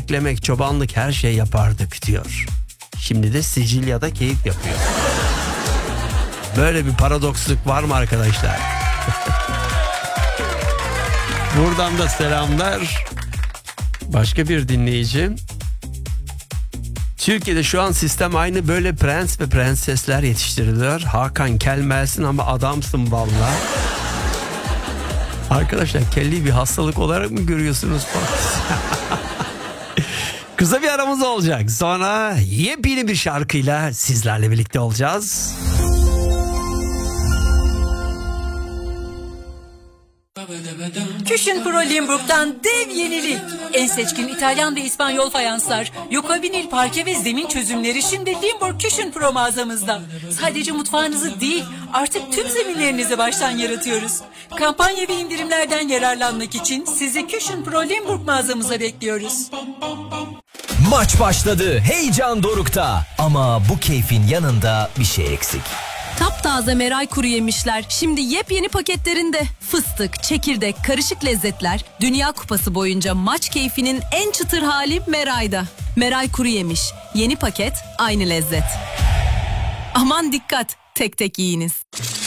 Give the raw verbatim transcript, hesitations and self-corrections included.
beklemek, çobanlık her şey yapardık diyor. Şimdi de Sicilya'da keyif yapıyor. Böyle bir paradoksluk var mı arkadaşlar? Buradan da selamlar. Başka bir dinleyici. Türkiye'de şu an sistem aynı, böyle prens ve prensesler yetiştiriliyor. Hakan kelmelsin ama adamsın valla. Arkadaşlar kelliyi bir hastalık olarak mı görüyorsunuz? Kısa bir aramız olacak. Sonra yepyeni bir şarkıyla sizlerle birlikte olacağız. Cushion Pro Limburg'dan dev yenilik. En seçkin İtalyan ve İspanyol fayanslar, Yoko vinil parke ve zemin çözümleri şimdi Limburg Cushion Pro mağazamızda. Sadece mutfağınızı değil, artık tüm zeminlerinizi baştan yaratıyoruz. Kampanya ve indirimlerden yararlanmak için sizi Cushion Pro Limburg mağazamıza bekliyoruz. Maç başladı, heyecan dorukta. Ama bu keyfin yanında bir şey eksik. Taptaze Meray kuru yemişler şimdi yepyeni paketlerinde. Fıstık, çekirdek, karışık lezzetler. Dünya Kupası boyunca maç keyfinin en çıtır hali Meray'da. Meray kuru yemiş. Yeni paket, aynı lezzet. Aman dikkat, tek tek yiyiniz.